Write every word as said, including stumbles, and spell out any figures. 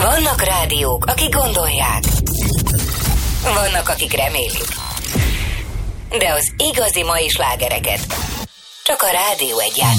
Vannak rádiók, akik gondolják. Vannak, akik remélik. De az igazi mai slágereket csak a Rádió Egy